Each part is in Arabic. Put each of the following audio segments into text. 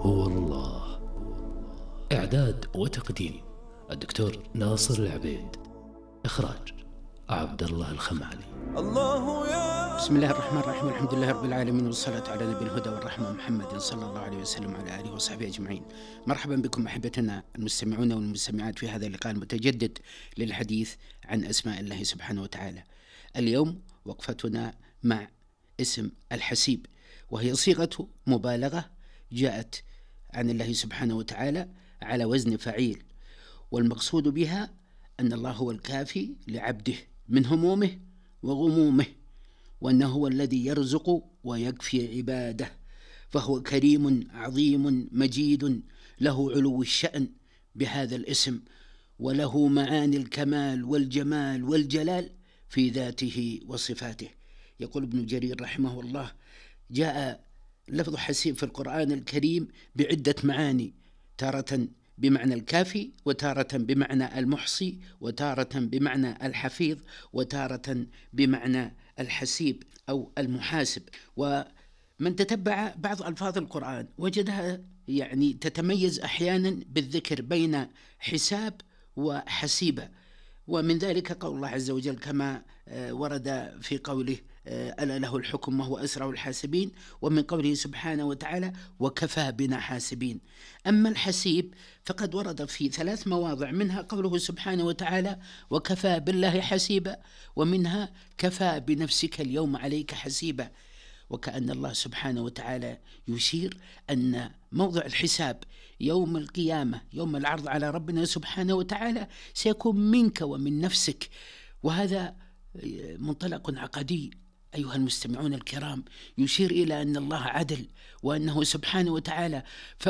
هو الله. إعداد وتقديم الدكتور ناصر العبيد. إخراج عبد الله الخمعلي. بسم الله الرحمن الرحيم. الحمد لله رب العالمين، والصلاة على نبي الهدى والرحمة محمد صلى الله عليه وسلم وعلى آله وصحبه أجمعين. مرحبا بكم أحبتنا المستمعون والمستمعات في هذا اللقاء المتجدد للحديث عن أسماء الله سبحانه وتعالى. اليوم وقفتنا مع اسم الحسيب، وهي صيغة مبالغة جاءت عن الله سبحانه وتعالى على وزن فعيل، والمقصود بها أن الله هو الكافي لعبده من همومه وغمومه، وأنه هو الذي يرزق ويكفي عباده، فهو كريم عظيم مجيد له علو الشأن بهذا الاسم، وله معاني الكمال والجمال والجلال في ذاته وصفاته. يقول ابن جرير رحمه الله: جاء لفظ حسيب في القرآن الكريم بعدة معاني، تارة بمعنى الكافي، وتارة بمعنى المحصي، وتارة بمعنى الحفيظ، وتارة بمعنى الحسيب أو المحاسب. ومن تتبع بعض ألفاظ القرآن وجدها تتميز أحيانا بالذكر بين حساب وحسيبة، ومن ذلك قول الله عز وجل كما ورد في قوله: ألا له الحكم وهو أسرع الحاسبين، ومن قوله سبحانه وتعالى: وكفى بنا حاسبين. أما الحسيب فقد ورد في 3 مواضع، منها قوله سبحانه وتعالى: وكفى بالله حسيبا، ومنها: كفى بنفسك اليوم عليك حسيبا. وكأن الله سبحانه وتعالى يشير أن موضع الحساب يوم القيامة، يوم العرض على ربنا سبحانه وتعالى، سيكون منك ومن نفسك. وهذا منطلق عقدي أيها المستمعون الكرام، يشير إلى أن الله عدل، وأنه سبحانه وتعالى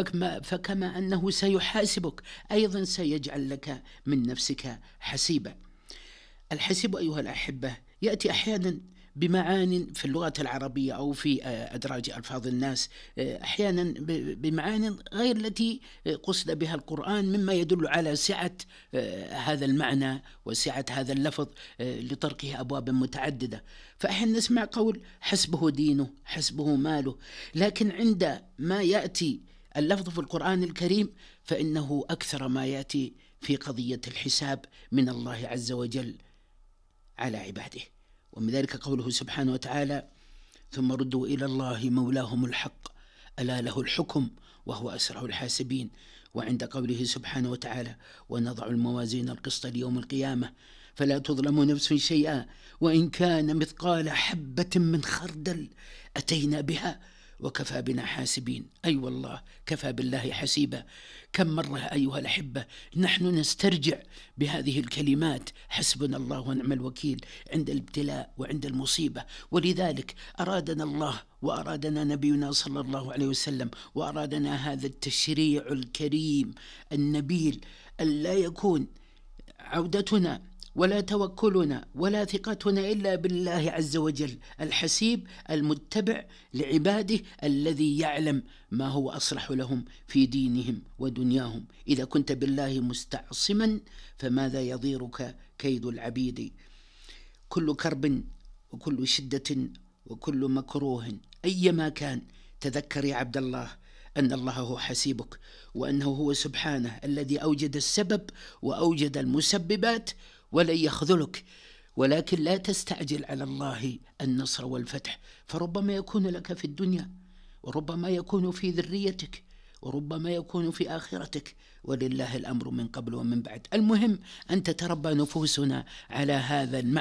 فكما أنه سيحاسبك أيضا سيجعل لك من نفسك حسيبا. الحسيب أيها الأحبة يأتي أحيانا بمعان في اللغة العربية أو في أدراج ألفاظ الناس، أحيانا بمعان غير التي قصد بها القرآن، مما يدل على سعة هذا المعنى وسعة هذا اللفظ لطرقه أبواب متعددة. فأحيانا نسمع قول حسبه دينه، حسبه ماله، لكن عند ما يأتي اللفظ في القرآن الكريم فإنه أكثر ما يأتي في قضية الحساب من الله عز وجل على عباده. ومن ذلك قوله سبحانه وتعالى: ثم ردوا إلى الله مولاهم الحق ألا له الحكم وهو أسرع الحاسبين. وعند قوله سبحانه وتعالى: ونضع الموازين القسط ليوم القيامة فلا تظلم نفس شيئا وإن كان مثقال حبة من خردل أتينا بها وكفى بنا حاسبين. أي والله كفى بالله حسيبا. كم مرة أيها الأحبة نحن نسترجع بهذه الكلمات: حسبنا الله ونعم الوكيل، عند الابتلاء وعند المصيبة. ولذلك أرادنا الله وأرادنا نبينا صلى الله عليه وسلم وأرادنا هذا التشريع الكريم النبيل أن لا يكون عودتنا ولا توكلنا ولا ثقتنا إلا بالله عز وجل الحسيب المتبع لعباده، الذي يعلم ما هو أصلح لهم في دينهم ودنياهم. إذا كنت بالله مستعصما فماذا يضيرك كيد العبيد؟ كل كرب وكل شدة وكل مكروه أيما كان، تذكر يا عبد الله أن الله هو حسيبك، وأنه هو سبحانه الذي أوجد السبب وأوجد المسببات ولن يخذلك. ولكن لا تستعجل على الله النصر والفتح، فربما يكون لك في الدنيا، وربما يكون في ذريتك، وربما يكون في آخرتك، ولله الأمر من قبل ومن بعد. المهم أن تتربى نفوسنا على هذا المعنى